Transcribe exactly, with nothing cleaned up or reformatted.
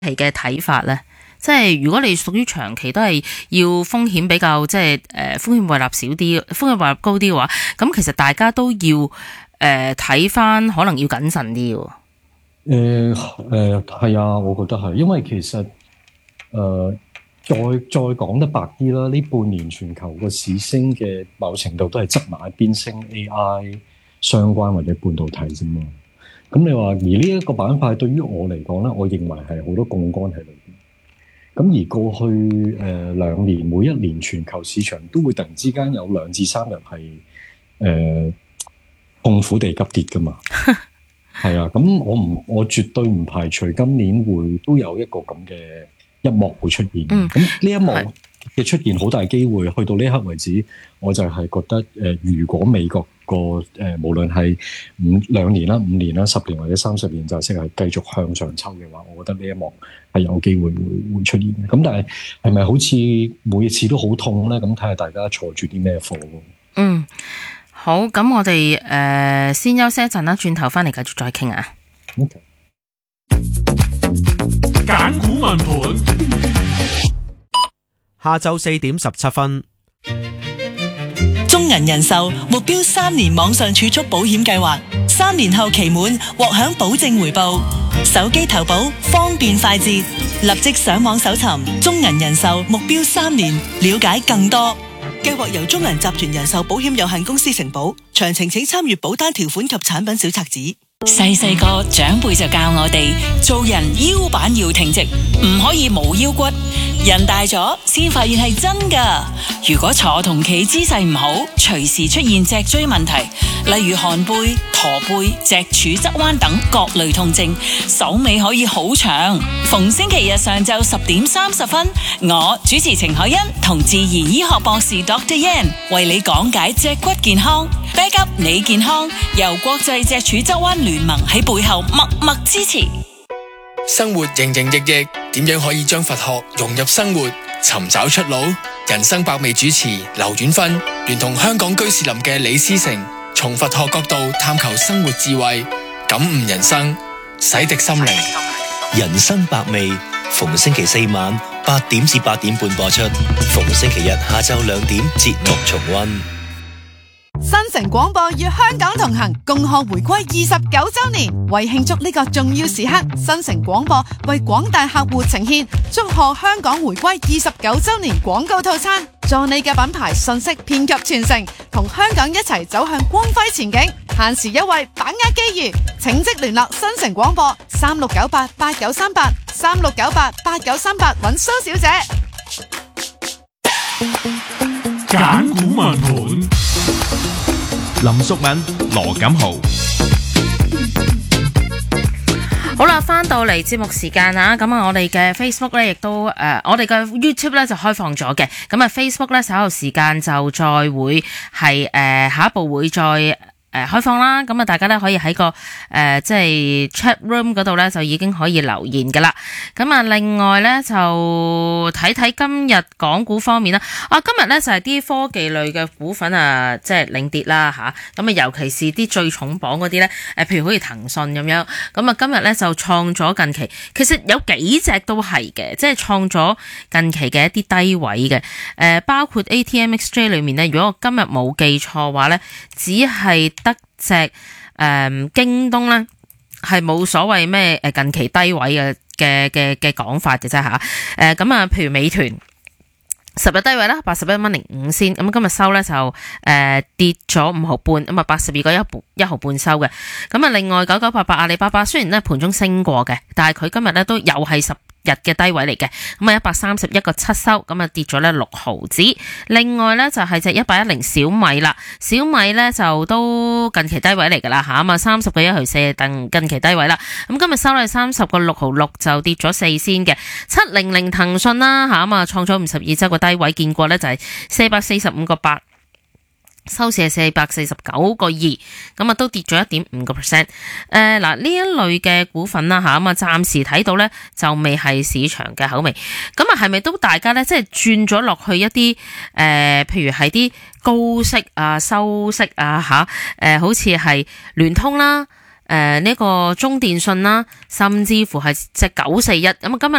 期嘅睇法呢？即係如果你屬於長期都係要風險比較即係誒風險胃納少啲，風險胃納高啲嘅話，咁其實大家都要誒睇翻，可能要謹慎啲喎。 誒誒係啊，我覺得係，因為其實誒、呃、再再講得白啲啦，呢半年全球個市升嘅某程度都係側埋一邊升 A I 相關或者半導體啫嘛。咁你話而呢一個板塊對於我嚟講咧，我認為係好多槓桿喺裏邊。咁而過去誒、呃、兩年，每一年全球市場都會突然之間有兩至三日係誒痛苦地急跌噶嘛。係啊，咁我唔我絕對唔排除今年會都有一個咁嘅一幕會出現。咁呢、嗯、一幕嘅出現，好大機會去到呢一刻為止，我就係覺得誒、呃，如果美國個誒、呃、無論係五兩年啦、五年啦、十年或者三十年債息係繼續向上抽嘅話，我覺得呢一幕係有機會會會出現嘅。咁但係係咪好似每一次都好痛咧？咁睇下大家坐住啲咩貨咯。嗯， 好，咁我哋誒、呃、先休息一陣啦，轉頭翻嚟繼續再傾啊。 OK。 揀股問盤，下晝四點十七分。 中銀人壽目標三年網上儲蓄保險計劃，三年後期滿獲享保證回報，手機投保方便快捷，立即上網搜尋中銀人壽目標三年，了解更多。計劃由中銀集團人壽保險有限公司承保，詳情請參閱保單條款及產品小冊子。 細細個長輩就教我哋做人腰板要挺直，唔可以冇腰骨。人大咗先發現係真噶。如果坐同企姿勢唔好，隨時出現脊椎問題，例如寒背、駝背、脊柱側彎等各類痛症，手尾可以好長。逢星期日上晝十點三十分，我主持程海欣同自然醫學博士 Doctor Yan 為你講解脊骨健康。Back up 你健康，由國際脊柱側彎聯盟喺背後默默支持。 生活營營役役，點樣可以將佛學融入生活，尋找出路？人生百味主持劉遠芬聯同香港居士林嘅李思成，從佛學角度探求生活智慧，感悟人生，洗滌心靈。 人生百味，逢星期四晚八點至八點半播出，逢星期日下晝兩點節目重溫。 新城廣播與香港同行，共賀回歸二十九周年。為慶祝呢個重要時刻，新城廣播為廣大客戶呈現祝賀香港回歸二十九周年廣告套餐，助你嘅品牌信息遍及全城，同香港一齊走向光輝前景。限時優惠，把握機遇，請即聯絡新城廣播三六九八八九三八三六九八八九三八揾蘇小姐。 揀股問盤，林淑敏、羅錦豪。 好啦，翻到嚟節目時間啊，咁啊，我哋嘅 Facebook 咧亦都誒、呃，我哋嘅 YouTube 咧就開放咗嘅，咁啊 Facebook 咧稍後時間就再會係誒、呃、下一步會再。誒、呃，開放啦，咁啊，大家咧可以喺個誒、呃，即係 chat room 嗰度咧就已經可以留言噶啦。咁啊，另外咧就睇睇今日港股方面啦。啊，今日咧就係、是、啲科技類嘅股份啊，即係領跌啦吓。咁啊，尤其是啲最重磅嗰啲咧，誒，譬如好似騰訊咁樣。咁啊，今日咧就創咗近期，其實有幾隻都係嘅，即係創咗近期嘅一啲低位嘅。誒、呃，包括 A T M X J 裏面咧，如果我今日冇記錯話咧，只係得隻誒、嗯、京東咧係冇所謂咩誒近期低位嘅嘅嘅嘅講法嘅啫吓，誒咁啊，譬如美團十日低位啦，八十一蚊零五仙，咁今日收咧就誒、呃、跌咗五毫半，咁啊八十二個一一毫半收嘅。咁啊，另外九九八八阿里巴巴雖然咧盤中升過嘅，但係佢今日咧都又係十日嘅低位嚟嘅，咁啊一百三十一個七收，咁啊跌咗咧六毫子。另外咧就係隻一八一零小米啦，小米咧就都近期低位嚟噶啦吓，咁啊三十個一毫四等近期低位啦。咁今日收咧三十個六毫六就跌咗四仙嘅。七零零騰訊啦吓，咁啊創咗五十二周個低位，見過咧就係四百四十五個八。收市係四百四十九個二，咁啊都跌咗一點五個 percent。誒，嗱呢一類嘅股份啦吓，咁啊暫時睇到咧就未係市場嘅口味。咁啊係咪都大家咧即係轉咗落去一啲誒、呃，譬如係啲高息啊、收息啊吓，誒、呃、好似係聯通啦。誒、呃，呢、這個中電信啦，甚至乎係隻九四一，咁啊今日